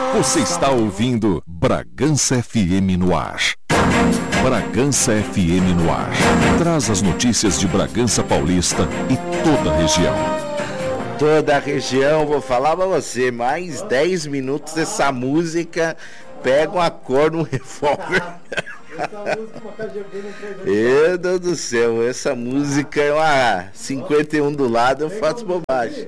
Você está ouvindo Bragança FM no ar. Bragança FM no ar. Traz as notícias de Bragança Paulista e toda a região. Toda a região, vou falar pra você, mais 10 minutos essa música pega um acorde, um revólver. Meu Deus do céu, essa música é uma 51 do lado, eu faço bobagem.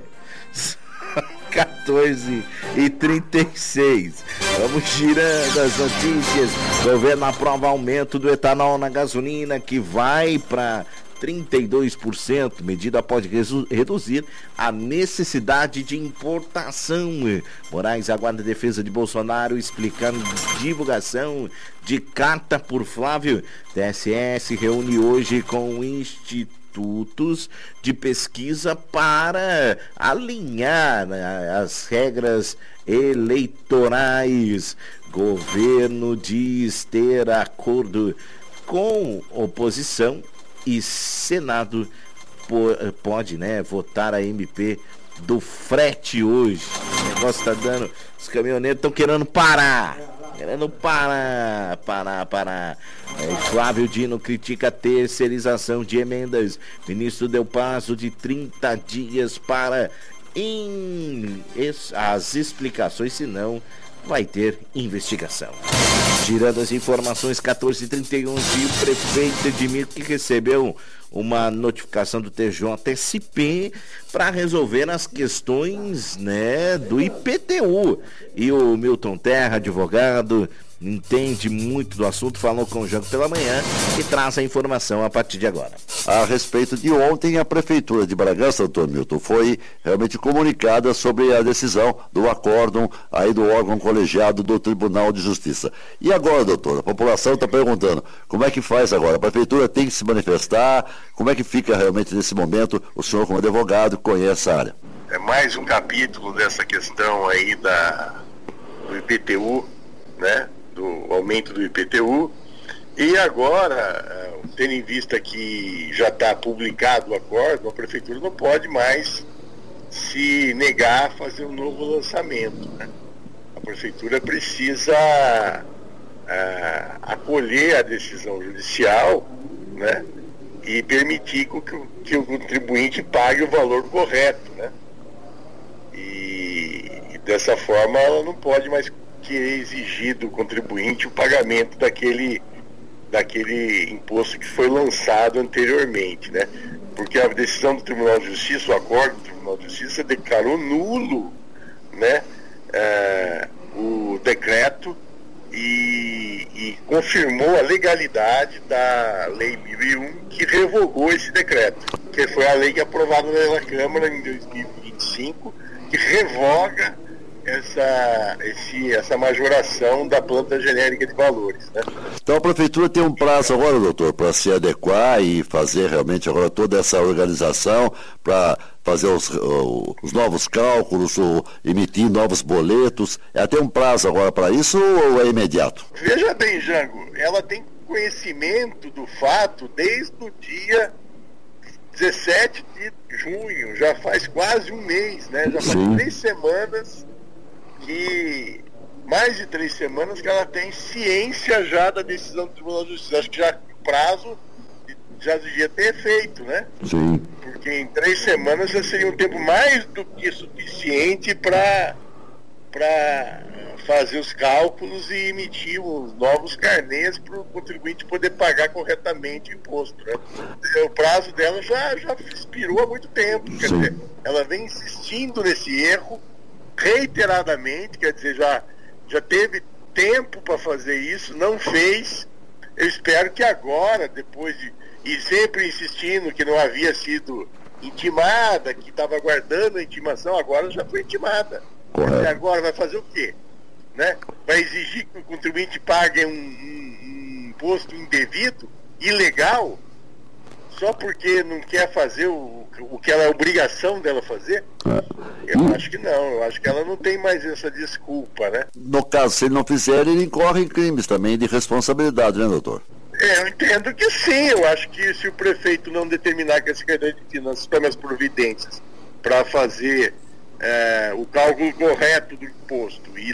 14h36. Vamos girando as notícias. Governo aprova aumento do etanol na gasolina, que vai para 32%. Medida pode reduzir a necessidade de importação. Moraes aguarda a defesa de Bolsonaro explicando divulgação de carta por Flávio. TSE reúne hoje com o institutos de pesquisa para alinhar as regras eleitorais. Governo diz ter acordo com oposição e Senado pode, votar a MP do frete hoje. O negócio tá dando, os caminhoneiros estão querendo parar. Flávio Dino critica a terceirização de emendas. Ministro deu prazo de 30 dias para as explicações, senão vai ter investigação. Tirando as informações, 14h31, o prefeito Edmir, que recebeu uma notificação do TJSP para resolver as questões, do IPTU. E o Milton Terra, advogado, entende muito do assunto, falou com o Jango pela manhã e traz a informação a partir de agora. A respeito de ontem, a Prefeitura de Bragança, doutor Milton, foi realmente comunicada sobre a decisão do acórdão aí do órgão colegiado do Tribunal de Justiça. E agora, doutor, a população está perguntando, como é que faz agora? A Prefeitura tem que se manifestar? Como é que fica realmente nesse momento? O senhor, como advogado, conhece a área. É mais um capítulo dessa questão aí do IPTU, do aumento do IPTU, e agora, tendo em vista que já está publicado o acordo, a Prefeitura não pode mais se negar a fazer um novo lançamento, A Prefeitura precisa acolher a decisão judicial, e permitir que o contribuinte pague o valor correto, E dessa forma ela não pode mais querer exigir do contribuinte o pagamento daquele imposto que foi lançado anteriormente, Porque a decisão do Tribunal de Justiça, o acordo do Tribunal de Justiça declarou nulo, o decreto e confirmou a legalidade da Lei 1001, que revogou esse decreto, que foi a lei que aprovada pela Câmara em 2025, que revoga essa majoração da planta genérica de valores, Então a Prefeitura tem um prazo agora, doutor, para se adequar e fazer realmente agora toda essa organização para fazer os novos cálculos, ou emitir novos boletos. Tem um prazo agora para isso ou é imediato? Veja bem, Jango, ela tem conhecimento do fato desde o dia 17 de junho, já faz quase um mês, Já faz 3 semanas mais de 3 semanas que ela tem ciência já da decisão do Tribunal de Justiça. Acho que já o prazo já devia ter feito, Sim. Porque em 3 semanas já seria um tempo mais do que suficiente para fazer os cálculos e emitir os novos carnês para o contribuinte poder pagar corretamente o imposto, O prazo dela já expirou há muito tempo, quer dizer, ela vem insistindo nesse erro reiteradamente, quer dizer, já teve tempo para fazer isso, não fez. Eu espero que agora, depois e sempre insistindo que não havia sido intimada, que estava aguardando a intimação, agora já foi intimada. E agora vai fazer o quê? Vai exigir que o contribuinte pague um imposto indevido, ilegal, só porque não quer fazer o que ela é obrigação dela fazer? Eu acho que não, eu acho que ela não tem mais essa desculpa, No caso, se ele não fizer, ele incorre em crimes também de responsabilidade, doutor? Eu entendo que sim, eu acho que se o prefeito não determinar que a Secretaria de Finanças tome as providências para fazer o cálculo correto do imposto e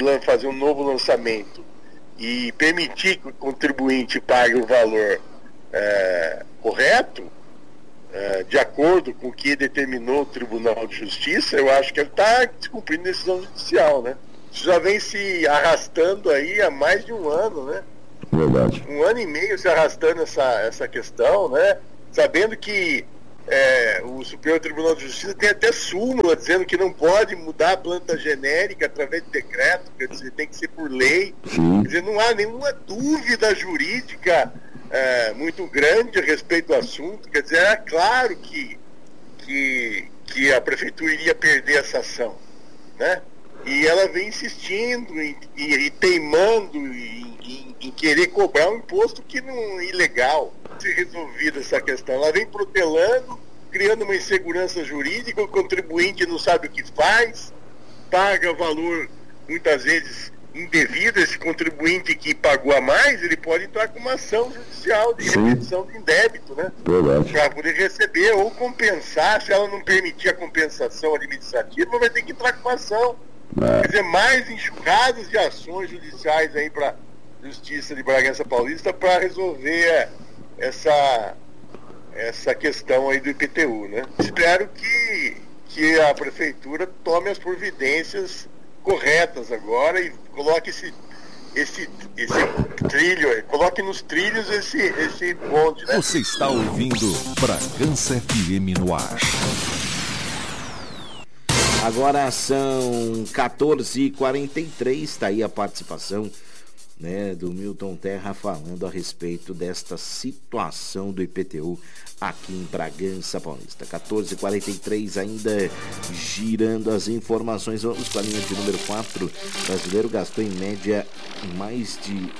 fazer um novo lançamento e permitir que o contribuinte pague o valor correto, de acordo com o que determinou o Tribunal de Justiça, eu acho que ele está descumprindo decisão judicial, né? Isso já vem se arrastando aí há mais de um ano, né? Verdade. 1 ano e meio se arrastando essa questão, né? Sabendo que o Superior Tribunal de Justiça tem até súmula dizendo que não pode mudar a planta genérica através de decreto, quer dizer, tem que ser por lei. Sim. Quer dizer, não há nenhuma dúvida jurídica muito grande a respeito do assunto. Quer dizer, é claro que a Prefeitura iria perder essa ação, né? E ela vem insistindo e teimando em querer cobrar um imposto que não é ilegal. Se resolvida essa questão, ela vem protelando, criando uma insegurança jurídica, o contribuinte não sabe o que faz, paga valor muitas vezes indevido. Esse contribuinte que pagou a mais, ele pode entrar com uma ação judicial de repetição de indébito, né? Para poder receber ou compensar. Se ela não permitir a compensação administrativa, vai ter que entrar com uma ação. Quer dizer, mais enxurradas de ações judiciais aí para a Justiça de Bragança Paulista para resolver essa questão aí do IPTU, né? Espero que a Prefeitura tome as providências corretas agora e coloque esse trilho, coloque nos trilhos esse bonde, né? Você está ouvindo Bragança FM no ar. Agora são 14h43, está aí a participação, né, do Milton Terra falando a respeito desta situação do IPTU aqui em Bragança Paulista. 14h43, ainda girando as informações. Vamos para a linha de número 4. O brasileiro gastou em média mais de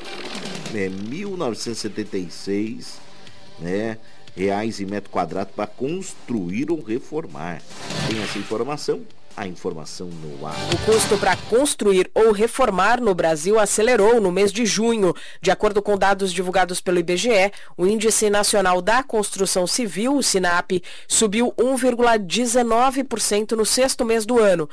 1.976, né, reais em metro quadrado para construir ou reformar. Tem essa informação? A informação no ar. O custo para construir ou reformar no Brasil acelerou no mês de junho. De acordo com dados divulgados pelo IBGE, o Índice Nacional da Construção Civil, o SINAP, subiu 1,19% no sexto mês do ano,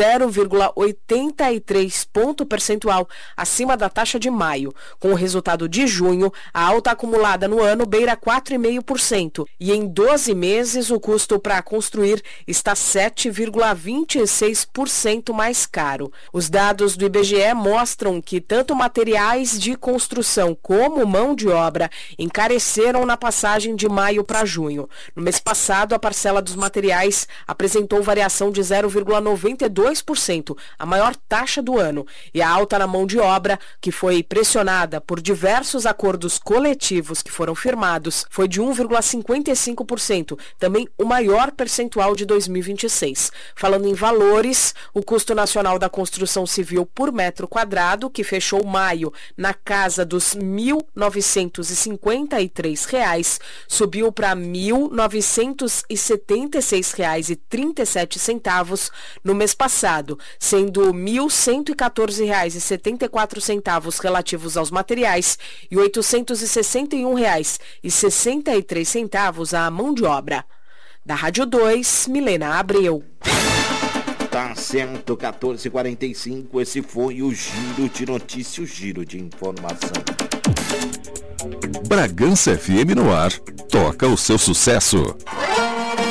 0,83 ponto percentual acima da taxa de maio. Com o resultado de junho, a alta acumulada no ano beira 4,5%. E em 12 meses, o custo para construir está 7,26% mais caro. Os dados do IBGE mostram que tanto materiais de construção como mão de obra encareceram na passagem de maio para junho. No mês passado, a parcela dos materiais apresentou variação de 0,92%, a maior taxa do ano, e a alta na mão de obra, que foi pressionada por diversos acordos coletivos que foram firmados, foi de 1,55%, também o maior percentual de 2026. Falando em valores, o custo nacional da construção civil por metro quadrado, que fechou maio na casa dos R$ 1.953, subiu para R$ 1.976,37 no mês passado, sendo R$ 1.114,74 relativos aos materiais e R$ 861,63 à mão de obra. Da Rádio 2, Milena Abreu. Tá certo, 14h45, esse foi o Giro de Notícias, o Giro de Informação. Bragança FM no ar, toca o seu sucesso.